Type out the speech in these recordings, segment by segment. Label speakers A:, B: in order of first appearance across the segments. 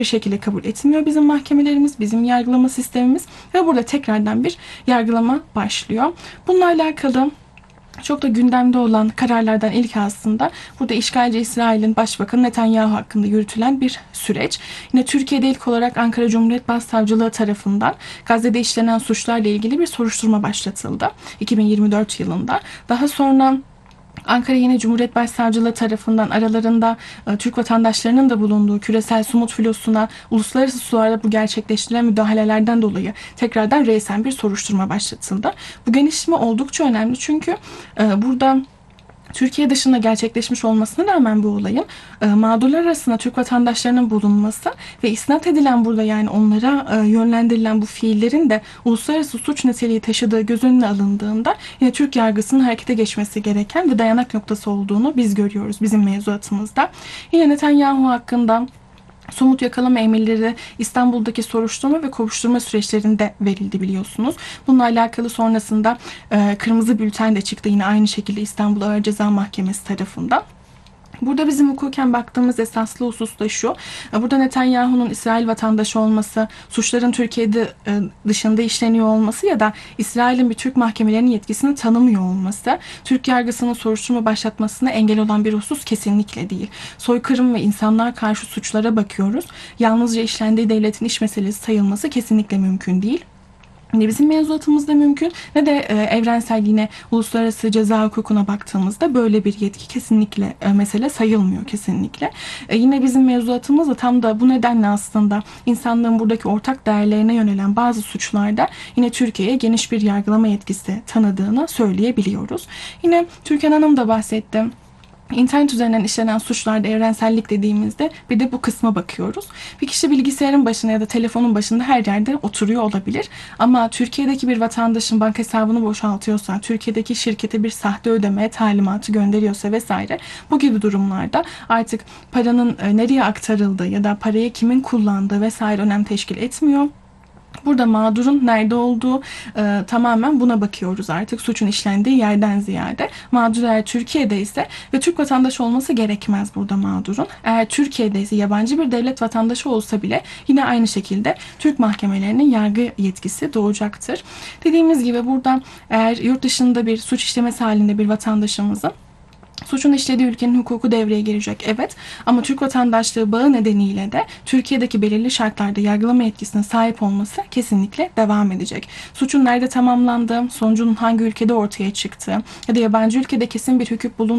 A: bir şekilde kabul etmiyor bizim mahkemelerimiz, bizim yargılama sistemimiz ve burada tekrardan bir yargılama başlıyor. Bununla alakalı çok da gündemde olan kararlardan ilk aslında burada işgalci İsrail'in Başbakanı Netanyahu hakkında yürütülen bir süreç. Yine Türkiye'de ilk olarak Ankara Cumhuriyet Başsavcılığı tarafından Gazze'de işlenen suçlarla ilgili bir soruşturma başlatıldı 2024 yılında. Daha sonra Ankara yine Cumhuriyet Başsavcılığı tarafından aralarında Türk vatandaşlarının da bulunduğu küresel somut filosuna uluslararası sularda bu gerçekleştirilen müdahalelerden dolayı tekrardan resen bir soruşturma başlatıldı. Bu gelişme oldukça önemli çünkü burada Türkiye dışında gerçekleşmiş olmasına rağmen bu olayın mağdurlar arasında Türk vatandaşlarının bulunması ve isnat edilen burada yani onlara yönlendirilen bu fiillerin de uluslararası suç niteliği taşıdığı göz önüne alındığında yine Türk yargısının harekete geçmesi gereken ve dayanak noktası olduğunu biz görüyoruz bizim mevzuatımızda. Yine Netanyahu hakkında somut yakalama emirleri İstanbul'daki soruşturma ve kovuşturma süreçlerinde verildi biliyorsunuz. Bununla alakalı sonrasında kırmızı bülten de çıktı yine aynı şekilde İstanbul Ağır Ceza Mahkemesi tarafından. Burada bizim hukuken baktığımız esaslı husus da şu. Burada Netanyahu'nun İsrail vatandaşı olması, suçların Türkiye'de dışında işleniyor olması ya da İsrail'in bir Türk mahkemelerinin yetkisini tanımıyor olması, Türk yargısının soruşturma başlatmasına engel olan bir husus kesinlikle değil. Soykırım ve insanlığa karşı suçlara bakıyoruz. Yalnızca işlendiği devletin iş meselesi sayılması kesinlikle mümkün değil. Ne bizim mevzuatımızda mümkün ne de evrensel yine uluslararası ceza hukukuna baktığımızda böyle bir yetki kesinlikle mesele sayılmıyor kesinlikle. Yine bizim mevzuatımızda tam da bu nedenle aslında insanlığın buradaki ortak değerlerine yönelen bazı suçlarda yine Türkiye'ye geniş bir yargılama yetkisi tanıdığını söyleyebiliyoruz. Yine Türkan Hanım da bahsetti. İnternet üzerinden işlenen suçlarda evrensellik dediğimizde bir de bu kısma bakıyoruz. Bir kişi bilgisayarın başına ya da telefonun başında her yerde oturuyor olabilir. Ama Türkiye'deki bir vatandaşın banka hesabını boşaltıyorsa, Türkiye'deki şirkete bir sahte ödeme talimatı gönderiyorsa vesaire bu gibi durumlarda artık paranın nereye aktarıldığı ya da parayı kimin kullandığı vesaire önem teşkil etmiyor. Burada mağdurun nerede olduğu tamamen buna bakıyoruz artık suçun işlendiği yerden ziyade. Mağdur eğer Türkiye'de ise ve Türk vatandaşı olması gerekmez burada mağdurun. Eğer Türkiye'de ise yabancı bir devlet vatandaşı olsa bile yine aynı şekilde Türk mahkemelerinin yargı yetkisi doğacaktır. Dediğimiz gibi burada eğer yurt dışında bir suç işlemesi halinde bir vatandaşımızın suçun işlediği ülkenin hukuku devreye girecek, evet. Ama Türk vatandaşlığı bağı nedeniyle de Türkiye'deki belirli şartlarda yargılama yetkisine sahip olması kesinlikle devam edecek. Suçun nerede tamamlandığı, sonucunun hangi ülkede ortaya çıktığı ya da yabancı ülkede kesin bir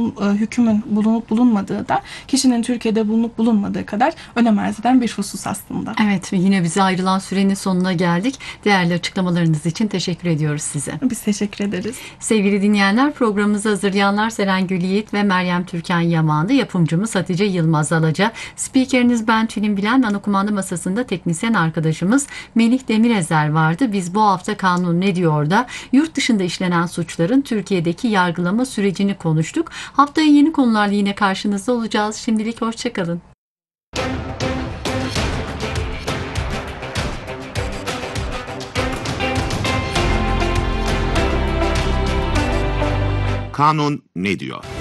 A: hükmün bulunup bulunmadığı da kişinin Türkiye'de bulunup bulunmadığı kadar önem arz eden bir husus aslında.
B: Evet, yine bize ayrılan sürenin sonuna geldik. Değerli açıklamalarınız için teşekkür ediyoruz size.
A: Biz teşekkür ederiz.
B: Sevgili dinleyenler, programımızı hazırlayanlar Serengül Yiğit ve Meryem Türkan Yaman'dı. Yapımcımız Hatice Yılmaz Alaca. Spikeriniz ben Tülin Bilen. Anakumanda masasında teknisyen arkadaşımız Melih Demirezer vardı. Biz bu hafta Kanun Ne Diyor'da yurt dışında işlenen suçların Türkiye'deki yargılama sürecini konuştuk. Haftaya yeni konularla yine karşınızda olacağız. Şimdilik hoşçakalın.
C: Kanun ne diyor?